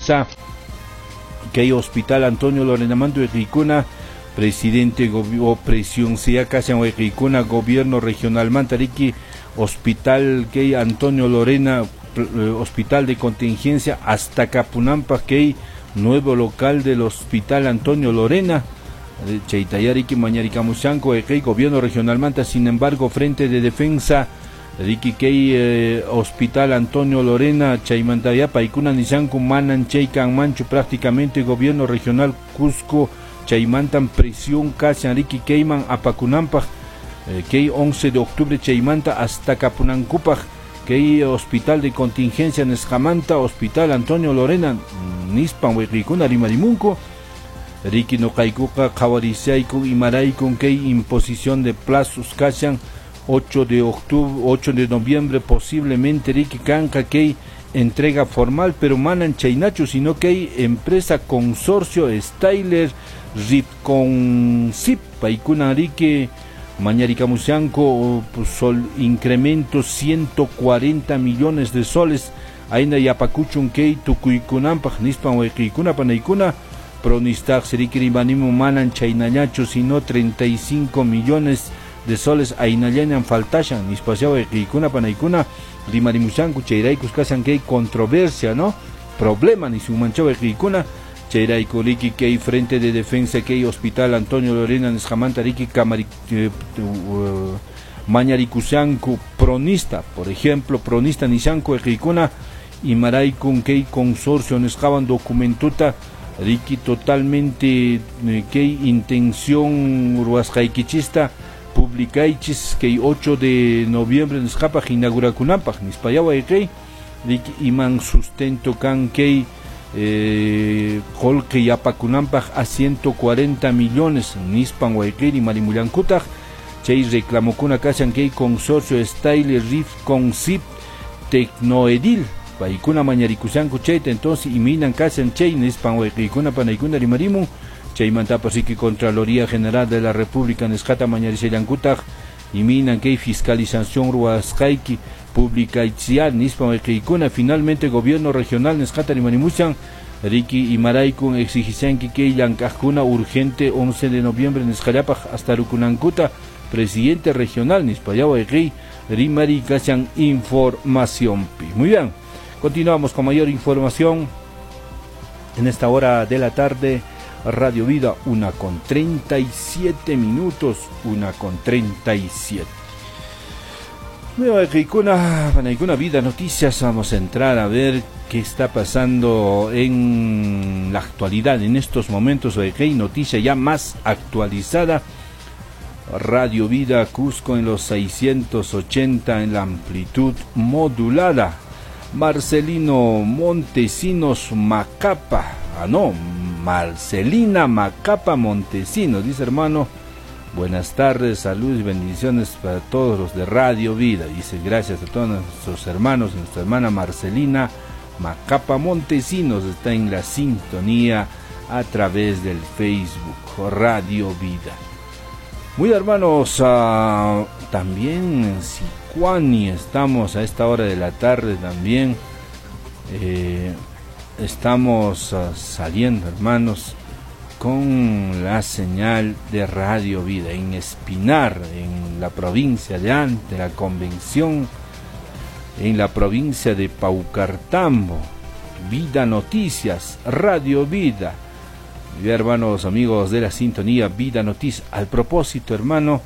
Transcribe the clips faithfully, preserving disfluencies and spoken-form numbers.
defensa que hay hospital Antonio Lorena Manto de Ricuna, presidente o presión sea casi en Ricuna, gobierno regional Mantariki, hospital que hay Antonio Lorena, hospital de contingencia hasta Capunampa, que hay nuevo local del hospital Antonio Lorena, Cheitayariki Mañaricamusanco, que gobierno regional Manta, sin embargo, frente de defensa Riki Kei eh, Hospital Antonio Lorena, Chaimantaya, Paikuna Nisanku, Manan, Cheikan Manchu, prácticamente gobierno regional Cusco, Chaimantan, presión casi Riki Keiman, Apacunampa, eh, Kei once de octubre, Chaimanta, hasta Capunancupaj, Kei Hospital de Contingencia Nescamanta, Hospital Antonio Lorena, Nispan, Huequicuna, Rimarimunco, Riki no Kaikuka, Kawarisaiku, Imaraikun, Kei imposición de plazos, Kashan, ocho de octubre, ocho de noviembre, posiblemente Riki Kanka Kei entrega formal, pero manan Chainachu, sino que hay empresa consorcio Styler Ritconsip, Paikuna Riki Mañaricamusanco, pues, sol incremento ciento cuarenta millones de soles, Aina Yapacuchun Kei Tukuikunampa, Nispan Huequicuna, Panaikuna, Pronistak Serikiribanimo manan Chainachu, sino treinta y cinco millones de soles Ainallanan faltashan, Nispasiao Equicuna Panaicuna, Rimarimusanku, Cheiraikus Casan que hay controversia, ¿no? Problema, ni su manchao Equicuna, Cheiraiku Riki que hay frente de defensa que hay hospital Antonio Lorena Nesjamanta Riki Camari eh, uh, Mañaricusanku, Pronista, por ejemplo, Pronista Nisanku Equicuna y Maraikun que hay consorcio Nesjaban documentuta Riki totalmente eh, que hay intención Ruascaiquichista publicaichis que ocho de noviembre en Escapa inaugura Kunampa, Nispayawa Ekei, Iman sustento can Kei, Holke Yapa Kunampa a ciento cuarenta millones, Nispan Waikei y Marimulankutaj, Chei reclamó Kuna Kasan Kei consorcio Style Rif Consip Tecnoedil, Paikuna Mañaricusanku Cheita, entonces Iminan Kasan Chei, Nispan Waikei Kuna Panaikuna Rimarimu, Chaimantapa sí que Contraloría General de la República Nescata Mañariselancutaj y Minan que fiscalización Ruascaiki Pública Itzial Nispa Mequicuna, finalmente Gobierno Regional Nescata Rimanimuchan Riki y Maraikun exigisanki que Ilancajuna urgente once de noviembre Nescayapaj hasta Rucunancuta, presidente regional Nispayawa Rey Rimari Casian información. Muy bien, continuamos con mayor información en esta hora de la tarde. Radio Vida, una con treinta y siete minutos, una con treinta y siete. Con Vida Noticias vamos a entrar a ver qué está pasando en la actualidad, en estos momentos. Hay noticia ya más actualizada. Radio Vida Cusco en los seiscientos ochenta en la amplitud modulada. Marcelino Montesinos Macapa, ah no, Marcelina Macapa Montesinos, dice hermano, buenas tardes, salud y bendiciones para todos los de Radio Vida, dice gracias a todos nuestros hermanos, nuestra hermana Marcelina Macapa Montesinos está en la sintonía a través del Facebook Radio Vida. Muy hermanos, uh, también en Sicuani estamos a esta hora de la tarde también, eh, estamos uh, saliendo hermanos con la señal de Radio Vida en Espinar, en la provincia de Ante, la convención, en la provincia de Paucartambo, Vida Noticias, Radio Vida. Y hermanos, amigos de la sintonía Vida Noticias, al propósito hermano,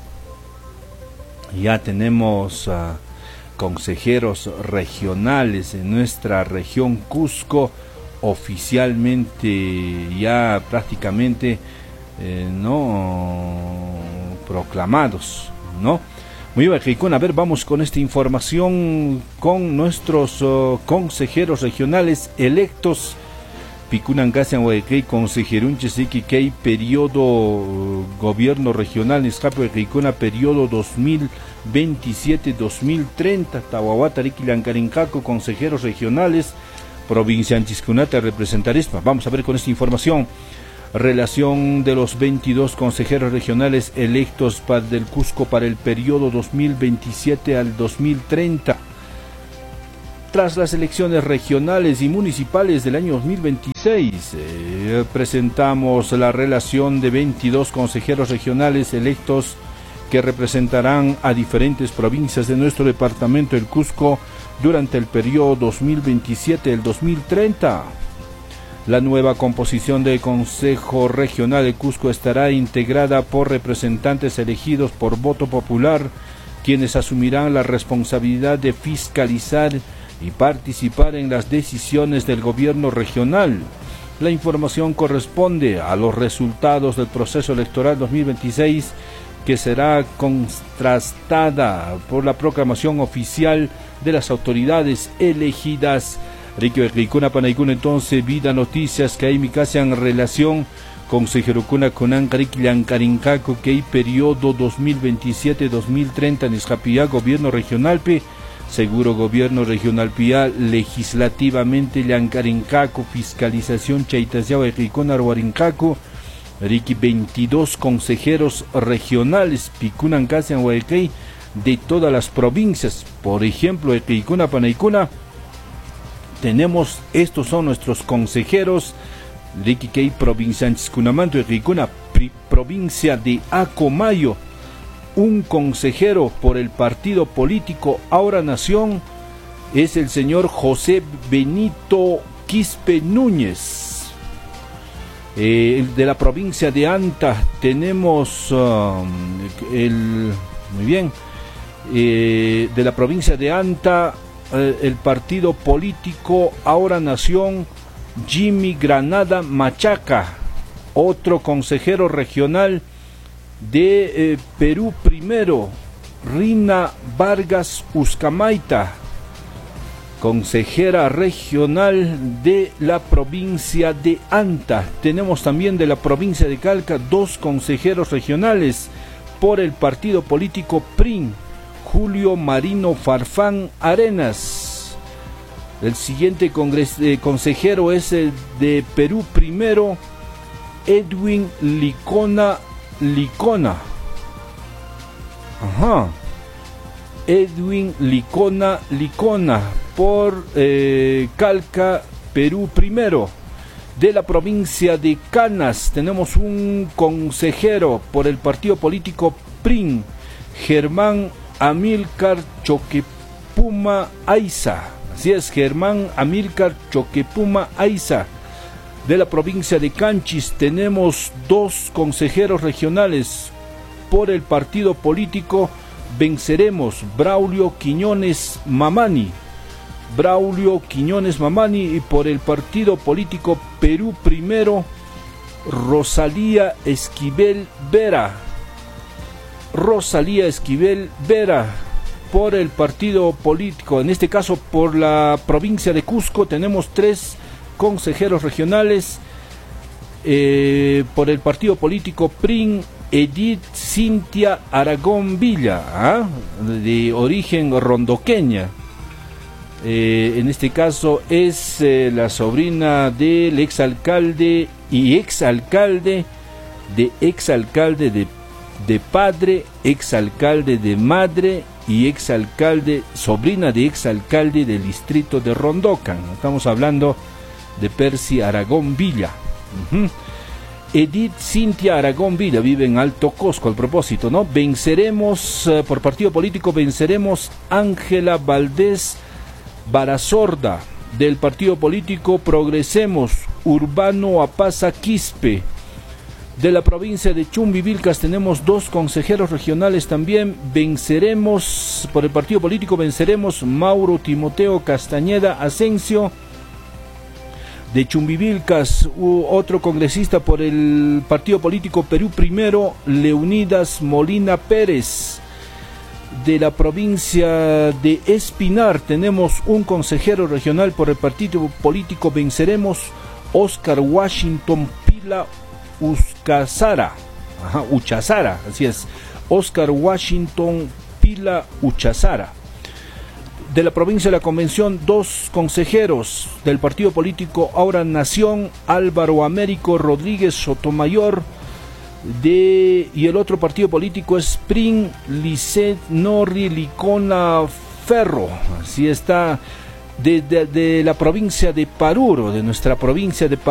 ya tenemos uh, consejeros regionales en nuestra región Cusco, oficialmente ya prácticamente eh, no proclamados, ¿no? Muy bien, a ver, vamos con esta información con nuestros uh, consejeros regionales electos. Picunangasan Huayquey, consejerunches Iquiquey, periodo uh, gobierno regional Niscapo Huayqueycuna, periodo dos mil veintisiete dos mil treinta, Tahuahuatariki Lancarincaco, consejeros regionales, provincia Anchiscunata, representarismo. Vamos a ver con esta información. Relación de los veintidós consejeros regionales electos para del Cusco para el periodo dos mil veintisiete al dos mil treinta. Tras las elecciones regionales y municipales del año dos mil veintiséis, eh, presentamos la relación de veintidós consejeros regionales electos que representarán a diferentes provincias de nuestro departamento, el Cusco, durante el periodo dos mil veintisiete al dos mil treinta. La nueva composición del Consejo Regional de Cusco estará integrada por representantes elegidos por voto popular, quienes asumirán la responsabilidad de fiscalizar y participar en las decisiones del gobierno regional. La información corresponde a los resultados del proceso electoral dos mil veintiséis, que será contrastada por la proclamación oficial de las autoridades elegidas. Rico Ricuna Panaicuna, entonces, Vida Noticias, que hay mi casa en relación consejero Kuna Kunan Kariklan Karincaco, que hay periodo dos mil veintisiete dos mil treinta en Escapía, gobierno regional P. Seguro Gobierno Regional Pia, legislativamente Llancarincaco, fiscalización Chaitasiao Ricuna Huarincaco, Riqui veintidós consejeros regionales Picunan Casian Huaycay de todas las provincias. Por ejemplo, Ricuna Panaicuna, tenemos, estos son nuestros consejeros: Riqui Kei, provincia de Chiscunamanto, Ricuna, provincia de Acomayo, un consejero por el partido político Ahora Nación es el señor José Benito Quispe Núñez. Eh, de la provincia de Anta tenemos uh, el muy bien eh, de la provincia de Anta eh, el partido político Ahora Nación, Jimmy Granada Machaca, otro consejero regional de eh, Perú Primero, Rina Vargas Uscamaita, consejera regional de la provincia de Anta. Tenemos también de la provincia de Calca dos consejeros regionales por el partido político P R I N, Julio Marino Farfán Arenas. El siguiente congres eh, consejero es el de Perú Primero, Edwin Licona Licona. Ajá. Edwin Licona Licona por eh, Calca, Perú Primero. De la provincia de Canas tenemos un consejero por el partido político P R I N, Germán Amílcar Choquepuma Aiza. Así es, Germán Amílcar Choquepuma Aiza. De la provincia de Canchis tenemos dos consejeros regionales por el partido político Venceremos, Braulio Quiñones Mamani. Braulio Quiñones Mamani, y por el partido político Perú Primero, Rosalía Esquivel Vera. Rosalía Esquivel Vera. Por el partido político, en este caso por la provincia de Cusco, tenemos tres consejeros regionales. Eh, por el partido político P R I N, Edith Cintia Aragón Villa, ¿ah? de origen rondoqueña. Eh, en este caso es eh, la sobrina del exalcalde y exalcalde de exalcalde de, de padre, exalcalde de madre y exalcalde, sobrina de exalcalde del distrito de Rondocan. Estamos hablando de Percy Aragón Villa. Uh-huh. Edith Cintia Aragón Villa vive en Alto Cosco, al propósito, ¿no? Venceremos, uh, por partido político Venceremos, Ángela Valdés Barazorda. Del partido político Progresemos, Urbano Apaza Quispe. De la provincia de Chumbivilcas tenemos dos consejeros regionales también. Venceremos, por el partido político Venceremos, Mauro Timoteo Castañeda Asensio. De Chumbivilcas, otro congresista por el partido político Perú Primero, Leonidas Molina Pérez. De la provincia de Espinar tenemos un consejero regional por el partido político Venceremos, Oscar Washington Pila Uchazara. Ajá, Uchazara, así es. Oscar Washington Pila Uchazara. De la provincia de la Convención, dos consejeros del partido político Ahora Nación, Álvaro Américo Rodríguez Sotomayor, de, y el otro partido político es P R I N, Lisset Norri Licona Ferro. Así está. de, de, de la provincia de Paruro, de nuestra provincia de Paruro.